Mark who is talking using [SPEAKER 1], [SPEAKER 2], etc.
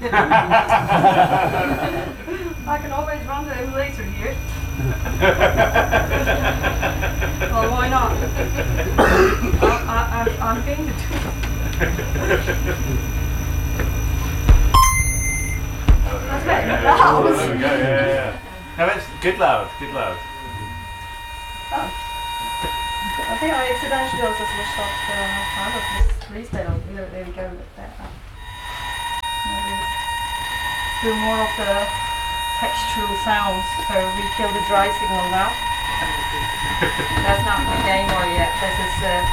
[SPEAKER 1] I can always run the emulator here. Well, why not? I'm going to do That's better than loud.
[SPEAKER 2] There we go, yeah. No, it's good loud, good loud.
[SPEAKER 1] Oh. I think I accidentally also switched off the sound of this freestyle. There we go. Maybe do more of the textural sounds, so we kill the dry signal now. That's not the gamer yet. This is